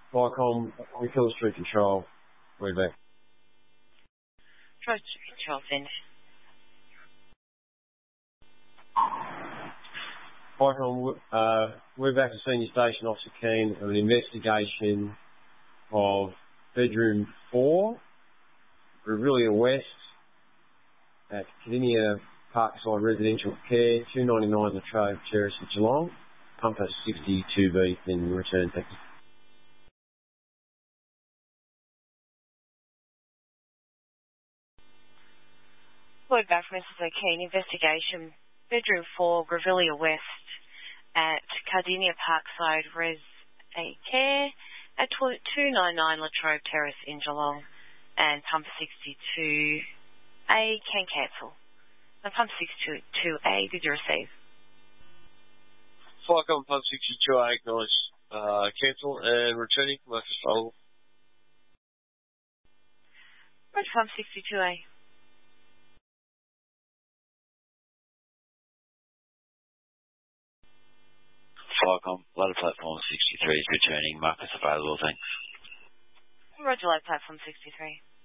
Viacom, we kill street control. We're back. Approach control send. Viacom, we're back to Senior Station Officer Keen of an investigation of bedroom 4, Revelia West, at Cardinia Parkside Residential Care, 299 Latrobe Terrace in Geelong. Pumper 62B in return. Thank you. Lloyd back from Mrs. O'Keen. Investigation. Bedroom 4, Revelia West at Cardinia Parkside Res A Care at 299 Latrobe Terrace in Geelong. And pumper 62A can cancel. And pump 62A, did you receive? Viacom pump 62A, acknowledge cancel and returning Marcus Vogel. Right, pump 62A. Viacom, ladder platform 63 is returning. Marcus available, thanks. Roger, ladder platform 63.